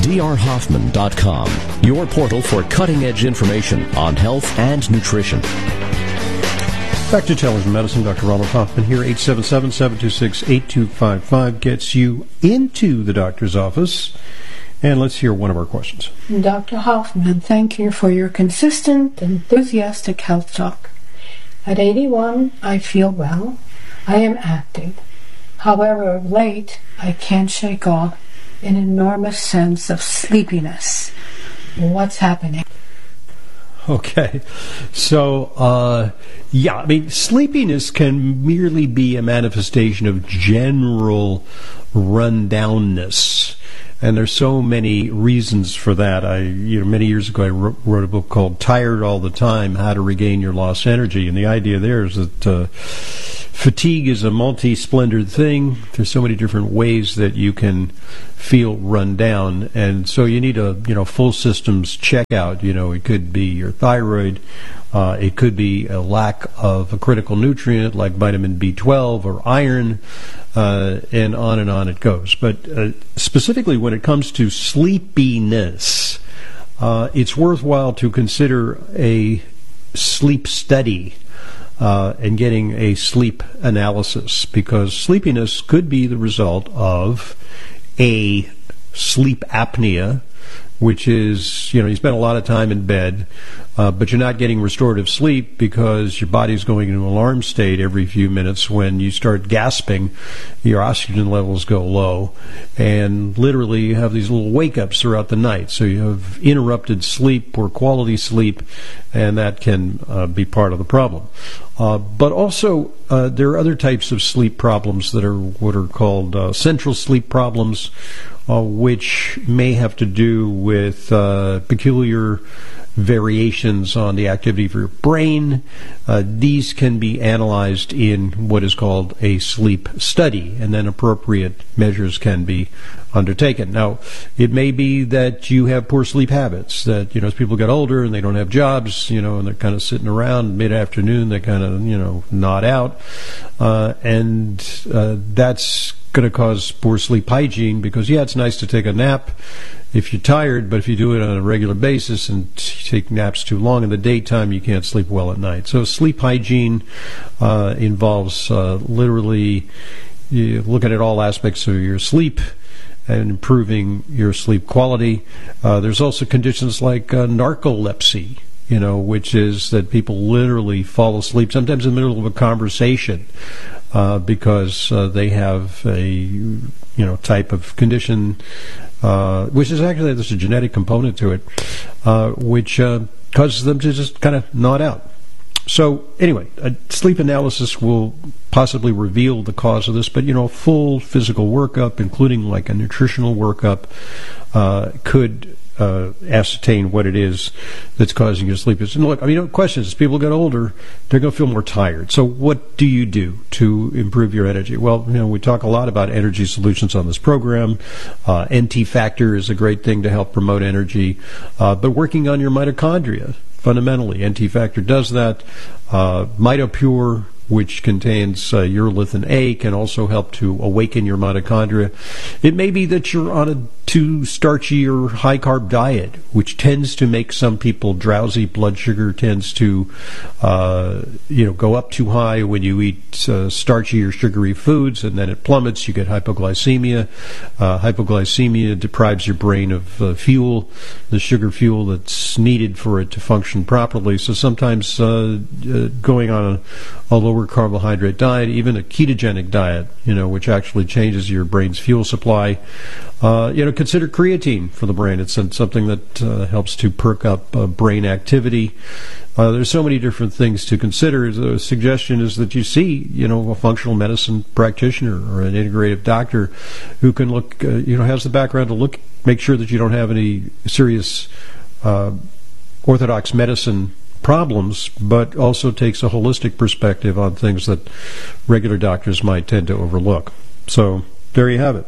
drhoffman.com, your portal for cutting-edge information on health and nutrition. Back to Intelligent Medicine. Dr. Ronald Hoffman here. 877-726-8255 gets you into the doctor's office. And let's hear one of our questions. Dr. Hoffman, thank you for your consistent, enthusiastic health talk. At 81, I feel well. I am active. However, of late, I can't shake off an enormous sense of sleepiness. What's happening? Okay. So, sleepiness can merely be a manifestation of general rundownness. And there's so many reasons for that. Many years ago, I wrote a book called Tired All the Time, How to Regain Your Lost Energy. And the idea there is that fatigue is a multi-splendored thing. There's so many different ways that you can feel run down. And so you need a, full systems checkout. It could be your thyroid. It could be a lack of a critical nutrient like vitamin B12 or iron, and on it goes. But specifically when it comes to sleepiness, it's worthwhile to consider a sleep study and getting a sleep analysis, because sleepiness could be the result of a sleep apnea, which is, you spend a lot of time in bed, but you're not getting restorative sleep because your body's going into an alarm state every few minutes. When you start gasping, your oxygen levels go low, and literally you have these little wake-ups throughout the night. So you have interrupted sleep, poor quality sleep, and that can be part of the problem. But also, there are other types of sleep problems that are what are called central sleep problems, which may have to do with peculiar variations on the activity of your brain. These can be analyzed in what is called a sleep study, and then appropriate measures can be undertaken. Now, it may be that you have poor sleep habits, that, as people get older and they don't have jobs, and they're kind of sitting around mid-afternoon, they kind of, nod out, and that's going to cause poor sleep hygiene, because, it's nice to take a nap if you're tired, but if you do it on a regular basis and take naps too long in the daytime, you can't sleep well at night. So sleep hygiene involves literally looking at all aspects of your sleep and improving your sleep quality. There's also conditions like narcolepsy, which is that people literally fall asleep, sometimes in the middle of a conversation, because they have a type of condition, which is actually, there's a genetic component to it, which causes them to just kind of nod out. So anyway, a sleep analysis will possibly reveal the cause of this, but a full physical workup, including like a nutritional workup, could ascertain what it is that's causing your sleepiness. And look, the question is, as people get older, they're going to feel more tired. So what do you do to improve your energy? Well, we talk a lot about energy solutions on this program. NT Factor is a great thing to help promote energy, but working on your mitochondria, fundamentally, NT Factor does that. MitoPure, which contains urolithin A, can also help to awaken your mitochondria. It may be that you're on a too starchy or high-carb diet, which tends to make some people drowsy. Blood sugar tends to go up too high when you eat starchy or sugary foods, and then it plummets. You get hypoglycemia. Hypoglycemia deprives your brain of fuel, the sugar fuel that's needed for it to function properly. So sometimes going on a lower carbohydrate diet, even a ketogenic diet, which actually changes your brain's fuel supply. Consider creatine for the brain. It's something that helps to perk up brain activity. There's so many different things to consider. The suggestion is that you see, a functional medicine practitioner or an integrative doctor who can look, has the background to make sure that you don't have any serious orthodox medicine problems, but also takes a holistic perspective on things that regular doctors might tend to overlook. So there you have it.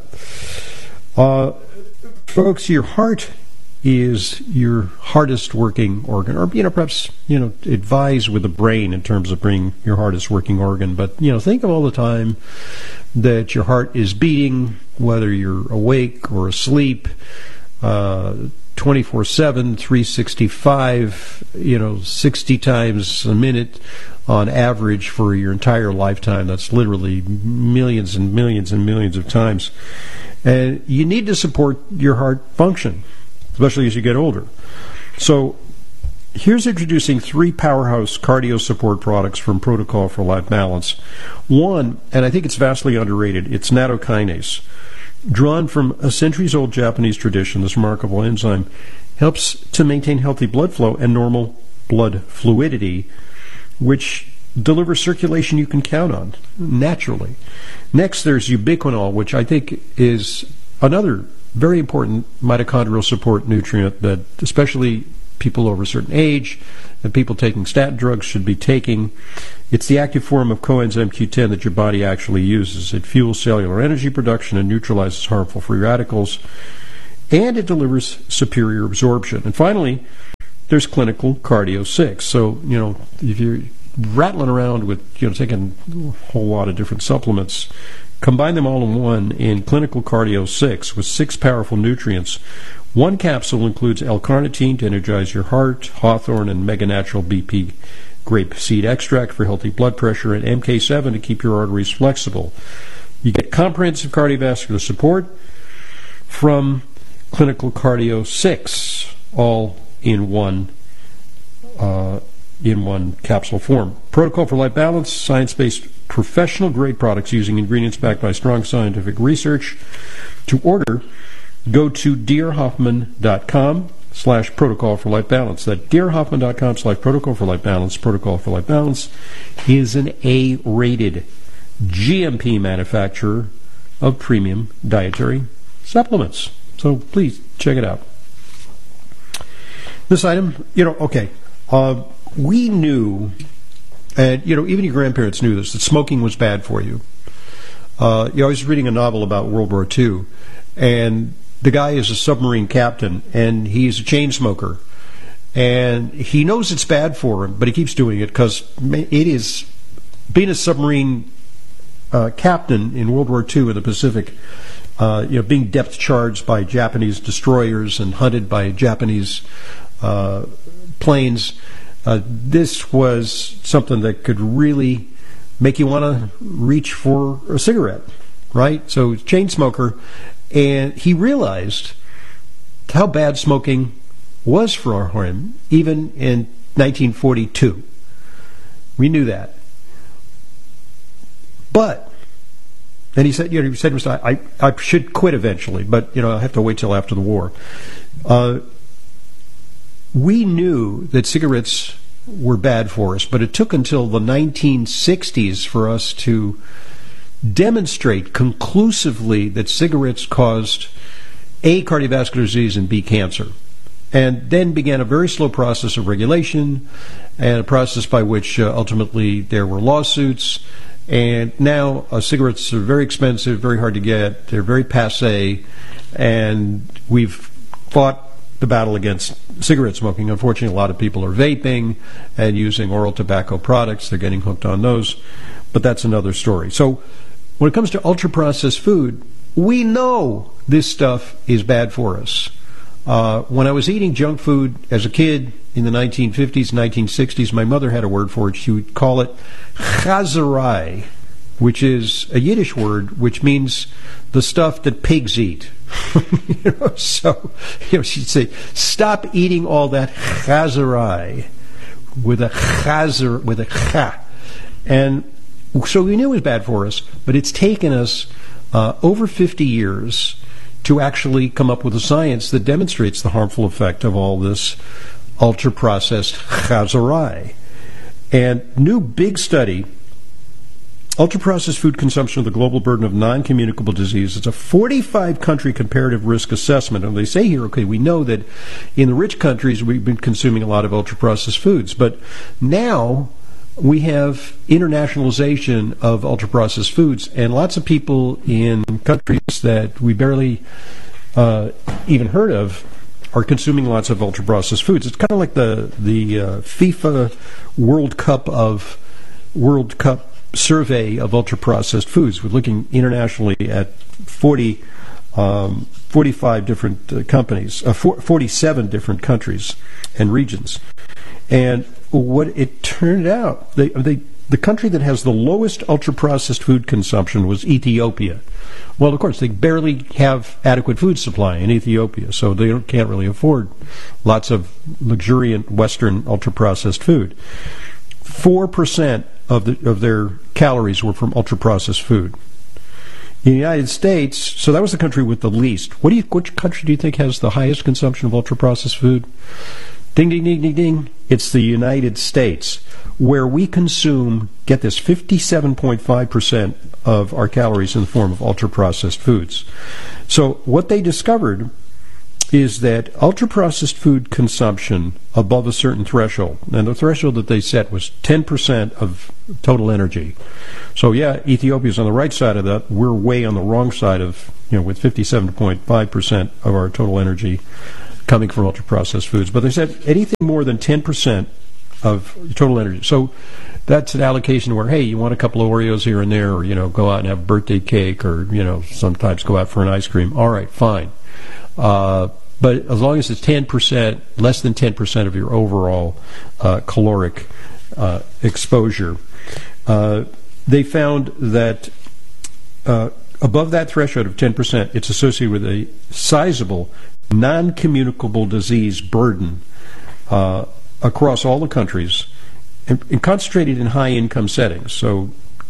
Folks, your heart is your hardest working organ, or perhaps advise with the brain in terms of being your hardest working organ. But think of all the time that your heart is beating, whether you're awake or asleep. 24/7, 365, 60 times a minute on average for your entire lifetime. That's literally millions and millions and millions of times. And you need to support your heart function, especially as you get older. So here's introducing 3 powerhouse cardio support products from Protocol for Life Balance. One, and I think it's vastly underrated, it's nattokinase. Drawn from a centuries-old Japanese tradition, this remarkable enzyme helps to maintain healthy blood flow and normal blood fluidity, which delivers circulation you can count on naturally. Next, there's ubiquinol, which I think is another very important mitochondrial support nutrient that especially people over a certain age and people taking statin drugs should be taking. It's the active form of coenzyme Q10 that your body actually uses. It fuels cellular energy production and neutralizes harmful free radicals, and it delivers superior absorption. And finally, there's Clinical Cardio 6. So, if you're rattling around with, taking a whole lot of different supplements, combine them all in one in Clinical Cardio 6 with 6 powerful nutrients. One capsule includes L-carnitine to energize your heart, hawthorn and mega natural BP grape seed extract for healthy blood pressure, and MK7 to keep your arteries flexible. You get comprehensive cardiovascular support from Clinical Cardio 6, all in one capsule form. Protocol for Life Balance, science-based professional-grade products using ingredients backed by strong scientific research. To order, go to dearhoffman.com/protocol for life balance. That dearhoffman.com/protocol for life balance. Protocol for Life Balance is an A-rated GMP manufacturer of premium dietary supplements. So please check it out. This item, we knew, and even your grandparents knew this, that smoking was bad for you. I was reading a novel about World War II, and the guy is a submarine captain, and he's a chain smoker. And he knows it's bad for him, but he keeps doing it because it is, being a submarine captain in World War II in the Pacific, being depth charged by Japanese destroyers and hunted by Japanese planes, this was something that could really make you want to reach for a cigarette, right? So chain smoker. And he realized how bad smoking was for him, even in 1942. We knew that. But, and he said to himself, I should quit eventually, but, I have to wait till after the war. We knew that cigarettes were bad for us, but it took until the 1960s for us to demonstrate conclusively that cigarettes caused A, cardiovascular disease, and B, cancer. And then began a very slow process of regulation, and a process by which ultimately there were lawsuits. And now cigarettes are very expensive, very hard to get, they're very passé, and we've fought the battle against cigarette smoking. Unfortunately, a lot of people are vaping and using oral tobacco products. They're getting hooked on those, but that's another story. So when it comes to ultra-processed food, we know this stuff is bad for us. When I was eating junk food as a kid in the 1950s, 1960s, my mother had a word for it. She would call it chazarai, which is a Yiddish word which means the stuff that pigs eat. So she'd say, stop eating all that chazarai with a cha. And so we knew it was bad for us, but it's taken us over 50 years to actually come up with a science that demonstrates the harmful effect of all this ultra-processed chazarai. And new big study, ultra-processed food consumption of the global burden of non-communicable disease. It's a 45-country comparative risk assessment. And they say here, okay, we know that in the rich countries we've been consuming a lot of ultra-processed foods, but now we have internationalization of ultra-processed foods, and lots of people in countries that we barely even heard of are consuming lots of ultra-processed foods. It's kind of like the FIFA World Cup survey of ultra-processed foods. We're looking internationally at 40 45 different companies, 47 different countries and regions. And what it turned out, the country that has the lowest ultra-processed food consumption was Ethiopia. Well, of course, they barely have adequate food supply in Ethiopia, so they can't really afford lots of luxuriant Western ultra-processed food. 4% of their calories were from ultra-processed food. In the United States, so that was the country with the least. Which country do you think has the highest consumption of ultra-processed food? Ding, ding, ding, ding, ding. It's the United States, where we consume, get this, 57.5% of our calories in the form of ultra-processed foods. So what they discovered is that ultra-processed food consumption above a certain threshold, and the threshold that they set was 10% of total energy. So yeah, Ethiopia's on the right side of that. We're way on the wrong side of, with 57.5% of our total energy coming from ultra-processed foods. But they said anything more than 10% of total energy. So that's an allocation where, hey, you want a couple of Oreos here and there, or, go out and have a birthday cake, or, sometimes go out for an ice cream. All right, fine. But as long as it's 10%, less than 10% of your overall caloric exposure, they found that above that threshold of 10%, it's associated with a sizable non-communicable disease burden across all the countries, and concentrated in high-income settings. So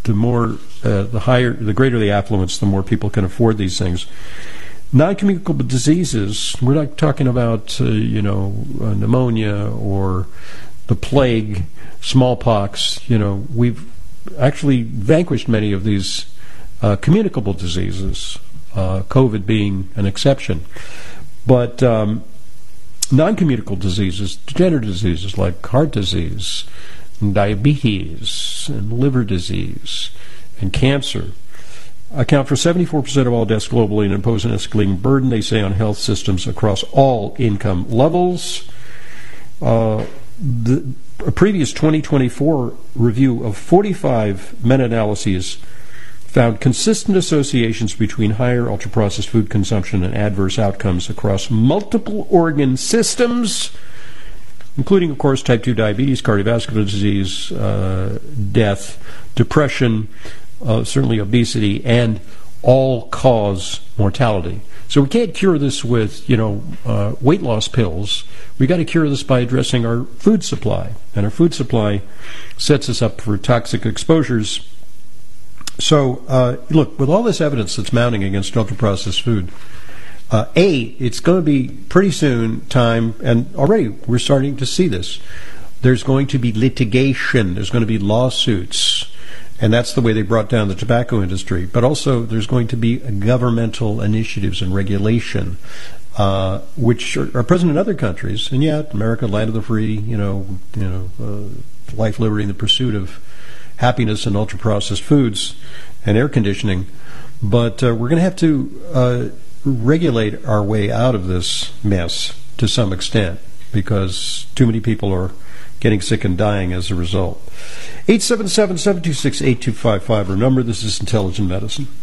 the greater the affluence, the more people can afford these things. Non-communicable diseases, we're not talking about, pneumonia or the plague, smallpox. We've actually vanquished many of these communicable diseases, COVID being an exception. But non-communicable diseases, degenerative diseases like heart disease, and diabetes, and liver disease, and cancer, account for 74% of all deaths globally and impose an escalating burden, they say, on health systems across all income levels. A previous 2024 review of 45 meta-analyses found consistent associations between higher ultra-processed food consumption and adverse outcomes across multiple organ systems, including, of course, type 2 diabetes, cardiovascular disease, death, depression, certainly obesity, and all-cause mortality. So we can't cure this with, weight loss pills. We've got to cure this by addressing our food supply. And our food supply sets us up for toxic exposures. So, look, with all this evidence that's mounting against ultra-processed food, it's going to be pretty soon time, and already we're starting to see this. There's going to be litigation. There's going to be lawsuits. And that's the way they brought down the tobacco industry. But also there's going to be governmental initiatives and regulation, which are present in other countries. And yet, America, land of the free, life, liberty, and the pursuit of happiness and ultra-processed foods and air conditioning. But we're going to have to regulate our way out of this mess to some extent, because too many people are getting sick and dying as a result. 877-726-8255, our number. This is Intelligent Medicine.